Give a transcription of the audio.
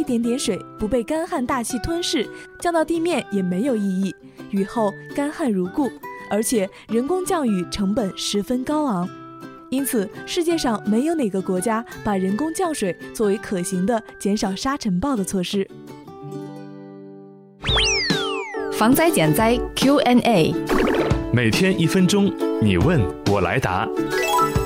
点点水，不被干旱大气吞噬，降到地面也没有意义，雨后干旱如故，而且人工降雨成本十分高昂。因此，世界上没有哪个国家把人工降水作为可行的减少沙尘暴的措施。 防灾减灾 Q&A， 每天1分钟，你问我来答。